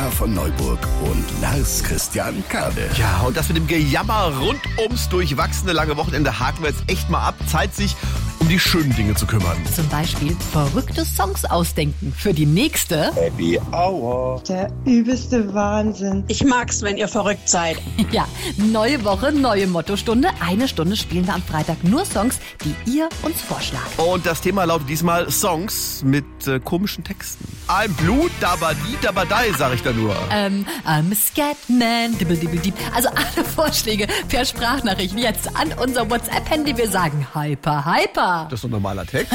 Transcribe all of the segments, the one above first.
Anna von Neuburg und Lars Christian Kade. Ja, und das mit dem Gejammer rund ums durchwachsene lange Wochenende haken wir jetzt echt mal ab. Zeit, sich um die schönen Dinge zu kümmern. Zum Beispiel verrückte Songs ausdenken für die nächste Happy Hour. Der übelste Wahnsinn. Ich mag's, wenn ihr verrückt seid. Ja, neue Woche, neue Mottostunde. Eine Stunde spielen wir am Freitag nur Songs, die ihr uns vorschlagt. Und das Thema lautet diesmal Songs mit komischen Texten. I'm blue, dabadi, dabadai, sag ich da nur. I'm a Scatman, dibbel-dibbel-dieb. Also alle Vorschläge per Sprachnachricht jetzt an unser WhatsApp-Handy. Wir sagen Hyper, Hyper. Das ist doch normaler Text.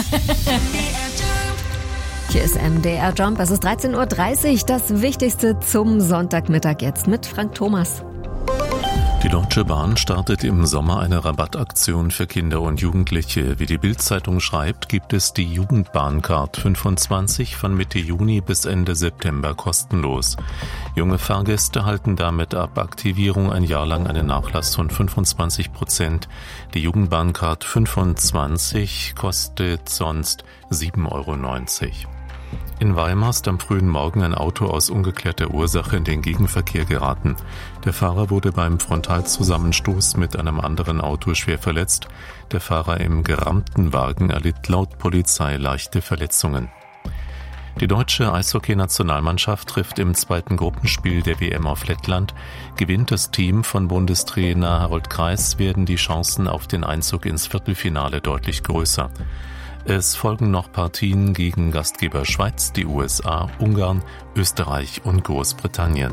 Hier ist MDR Jump. Es ist 13.30 Uhr. Das Wichtigste zum Sonntagmittag jetzt mit Frank Thomas. Die Deutsche Bahn startet im Sommer eine Rabattaktion für Kinder und Jugendliche. Wie die Bild-Zeitung schreibt, gibt es die Jugendbahncard 25 von Mitte Juni bis Ende September kostenlos. Junge Fahrgäste halten damit ab Aktivierung ein Jahr lang einen Nachlass von 25%. Die Jugendbahncard 25 kostet sonst 7,90 €. In Weimar ist am frühen Morgen ein Auto aus ungeklärter Ursache in den Gegenverkehr geraten. Der Fahrer wurde beim Frontalzusammenstoß mit einem anderen Auto schwer verletzt. Der Fahrer im gerammten Wagen erlitt laut Polizei leichte Verletzungen. Die deutsche Eishockey-Nationalmannschaft trifft im zweiten Gruppenspiel der WM auf Lettland. Gewinnt das Team von Bundestrainer Harold Kreis, werden die Chancen auf den Einzug ins Viertelfinale deutlich größer. Es folgen noch Partien gegen Gastgeber Schweiz, die USA, Ungarn, Österreich und Großbritannien.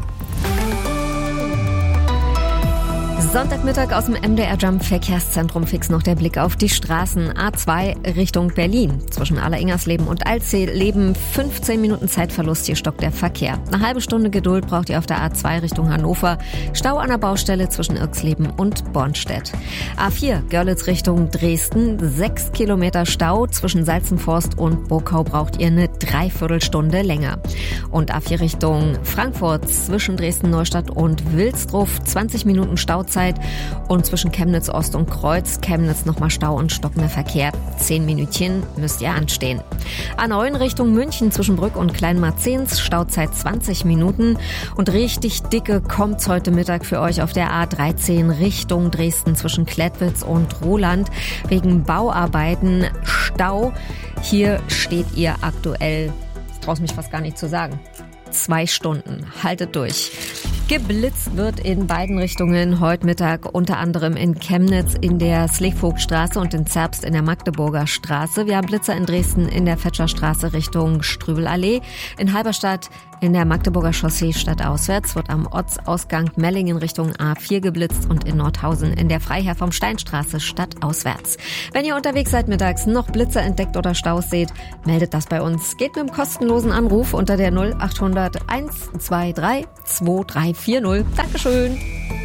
Sonntagmittag aus dem MDR Jump Verkehrszentrum. Fix noch der Blick auf die Straßen. A2 Richtung Berlin. Zwischen Alleringersleben und Alzey-Leben 15 Minuten Zeitverlust. Hier stockt der Verkehr. Eine halbe Stunde Geduld braucht ihr auf der A2 Richtung Hannover. Stau an der Baustelle zwischen Irxleben und Bornstedt. A4 Görlitz Richtung Dresden. 6 Kilometer Stau. Zwischen Salzenforst und Burkau braucht ihr eine Dreiviertelstunde länger. Und A4 Richtung Frankfurt zwischen Dresden-Neustadt und Wilsdruff. 20 Minuten Stauzeit. Und zwischen Chemnitz Ost und Kreuz Chemnitz nochmal Stau und stockender Verkehr. 10 Minütchen müsst ihr anstehen. A9 Richtung München zwischen Brück und Kleinmarzens. Stauzeit 20 Minuten. Und richtig dicke kommt's heute Mittag für euch auf der A13 Richtung Dresden zwischen Klettwitz und Roland. Wegen Bauarbeiten Stau. Hier steht ihr aktuell, ich traue mich fast gar nicht zu sagen, 2 Stunden. Haltet durch. Geblitzt wird in beiden Richtungen heute Mittag, unter anderem in Chemnitz in der Slevoogtstraße und in Zerbst in der Magdeburger Straße. Wir haben Blitzer in Dresden in der Fetscherstraße Richtung Strübelallee. In Halberstadt in der Magdeburger Chaussee stadtauswärts wird am Ortsausgang Mellingen Richtung A4 geblitzt und in Nordhausen in der Freiherr vom Steinstraße stadtauswärts. Wenn ihr unterwegs seid mittags, noch Blitzer entdeckt oder Staus seht, meldet das bei uns. Geht mit dem kostenlosen Anruf unter der 0800 123 2340. Dankeschön.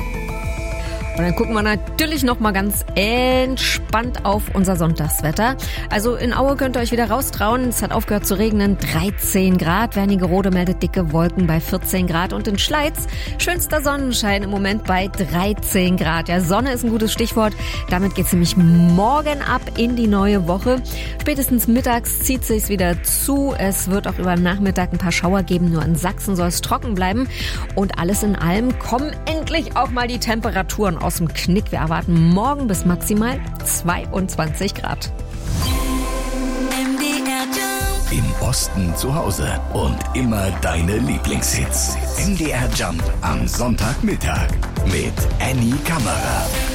Und dann gucken wir natürlich noch mal ganz entspannt auf unser Sonntagswetter. Also in Aue könnt ihr euch wieder raustrauen. Es hat aufgehört zu regnen. 13 Grad. Wernigerode meldet dicke Wolken bei 14 Grad. Und in Schleiz schönster Sonnenschein im Moment bei 13 Grad. Ja, Sonne ist ein gutes Stichwort. Damit geht's nämlich morgen ab in die neue Woche. Spätestens mittags zieht sich's wieder zu. Es wird auch über den Nachmittag ein paar Schauer geben. Nur in Sachsen soll es trocken bleiben. Und alles in allem kommen endlich auch mal die Temperaturen aus dem Knick. Wir erwarten morgen bis maximal 22 Grad. Im Osten zu Hause und immer deine Lieblingshits. MDR Jump am Sonntagmittag mit Annie Kammerer.